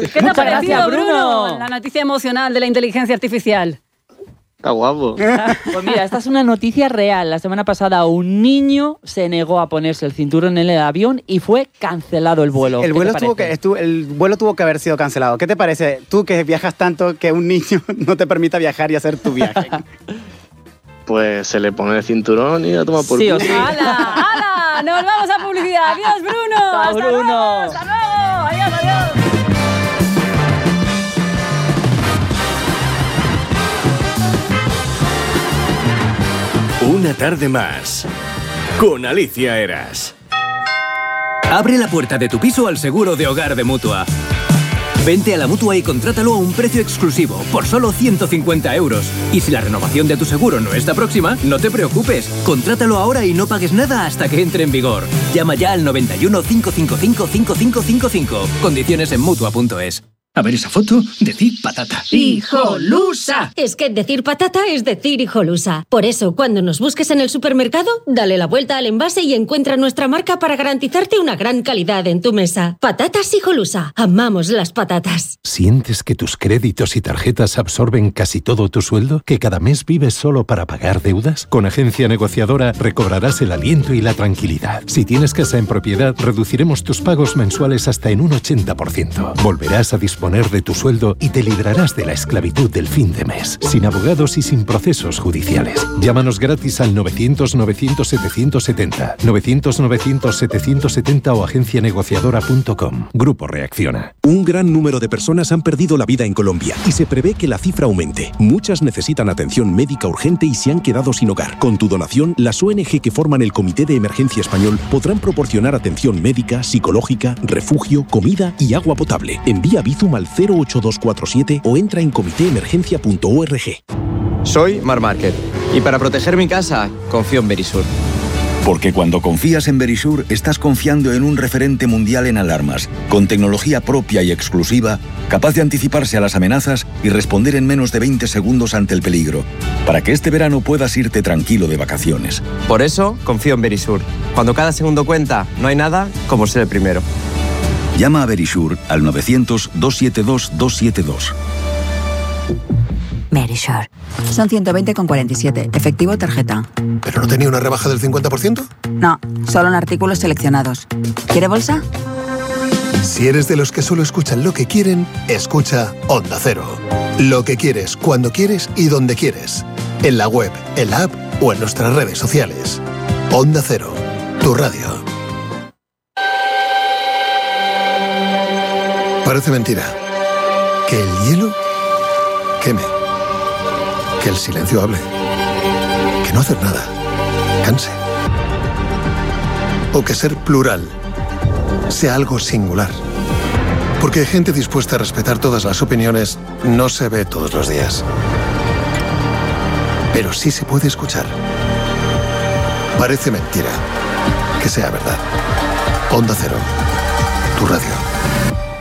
¿Qué te ha parecido, gracias, Bruno? La noticia emocional de la inteligencia artificial. Está guapo. Pues mira, esta es una noticia real. La semana pasada un niño se negó a ponerse el cinturón en el avión y fue cancelado el vuelo. El vuelo tuvo que haber sido cancelado. ¿Qué te parece? Tú que viajas tanto, que un niño no te permita viajar y hacer tu viaje. Pues se le pone el cinturón y a tomar por Sí, culo. o sí. ¡Hala! ¡Hala! ¡Nos vamos a publicidad! ¡Adiós, Bruno! Chao, ¡Hasta Bruno. luego! ¡Hasta luego! ¡Adiós, adiós! Una tarde más con Alicia Eras. Abre la puerta de tu piso al seguro de hogar de Mutua. Vente a la Mutua y contrátalo a un precio exclusivo, por solo 150 €. Y si la renovación de tu seguro no está próxima, no te preocupes. Contrátalo ahora y no pagues nada hasta que entre en vigor. Llama ya al 91 555 5555. Condiciones en Mutua.es. A ver esa foto, decir patata. ¡Hijolusa! Es que decir patata es decir hijolusa. Por eso, cuando nos busques en el supermercado, dale la vuelta al envase y encuentra nuestra marca para garantizarte una gran calidad en tu mesa. Patatas Hijolusa. Amamos las patatas. ¿Sientes que tus créditos y tarjetas absorben casi todo tu sueldo? ¿Que cada mes vives solo para pagar deudas? Con Agencia Negociadora recobrarás el aliento y la tranquilidad. Si tienes casa en propiedad, reduciremos tus pagos mensuales hasta en un 80%. Volverás a disponer de tu sueldo y te librarás de la esclavitud del fin de mes, sin abogados y sin procesos judiciales. Llámanos gratis al 900-900-770, 900-900-770 o agencianegociadora.com. Grupo Reacciona. Un gran número de personas han perdido la vida en Colombia y se prevé que la cifra aumente. Muchas necesitan atención médica urgente y se han quedado sin hogar. Con tu donación, las ONG que forman el Comité de Emergencia Español podrán proporcionar atención médica, psicológica, refugio, comida y agua potable. Envía Bizum al 08247 o entra en comitéemergencia.org. Soy Marc Márquez y para proteger mi casa confío en Verisur. Porque cuando confías en Verisur, estás confiando en un referente mundial en alarmas, con tecnología propia y exclusiva, capaz de anticiparse a las amenazas y responder en menos de 20 segundos ante el peligro, para que este verano puedas irte tranquilo de vacaciones. Por eso confío en Verisur. Cuando cada segundo cuenta, no hay nada como ser el primero. Llama a Verisur al 900-272-272. Verisur. Son 120,47. Efectivo o tarjeta. ¿Pero no tenía una rebaja del 50%? No, solo en artículos seleccionados. ¿Quiere bolsa? Si eres de los que solo escuchan lo que quieren, escucha Onda Cero. Lo que quieres, cuando quieres y donde quieres. En la web, en la app o en nuestras redes sociales. Onda Cero, tu radio. Parece mentira. Que el hielo queme. Que el silencio hable. Que no hacer nada canse. O que ser plural sea algo singular. Porque gente dispuesta a respetar todas las opiniones no se ve todos los días. Pero sí se puede escuchar. Parece mentira que sea verdad. Onda Cero, tu radio.